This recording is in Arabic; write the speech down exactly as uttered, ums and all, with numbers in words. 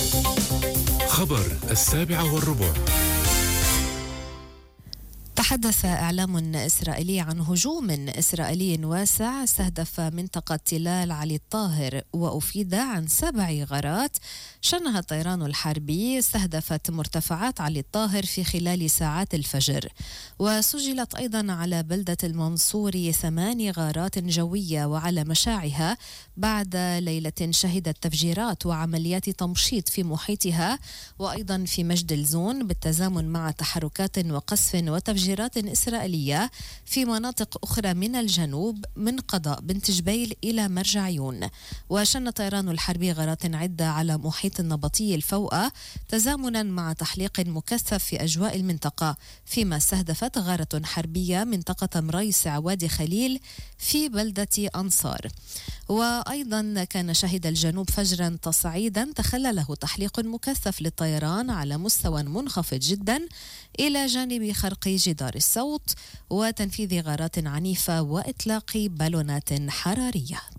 خبر السابعة والربع. تحدث إعلام إسرائيلي عن هجوم إسرائيلي واسع استهدف منطقة تلال علي الطاهر، وأفيد عن سبع غارات شنها الطيران الحربي استهدفت مرتفعات علي الطاهر في خلال ساعات الفجر. وسجلت أيضا على بلدة المنصوري ثمان غارات جوية وعلى مشاعها بعد ليلة شهدت تفجيرات وعمليات تمشيط في محيطها، وأيضا في مجد الزون بالتزامن مع تحركات وقصف وتفجيرات إسرائيلية في مناطق أخرى من الجنوب من قضاء بنت جبيل إلى مرجعيون. وشن الطيران الحربي غارات عدة على محيط النبطي الفوقة تزامنا مع تحليق مكثف في أجواء المنطقة، فيما استهدفت غارة حربية منطقة مريسع وادي خليل في بلدة أنصار. وأيضا كان شهد الجنوب فجرا تصعيدا تخلله تحليق مكثف للطيران على مستوى منخفض جدا إلى جانب خرق جدار الصوت وتنفيذ غارات عنيفة وإطلاق بالونات حرارية.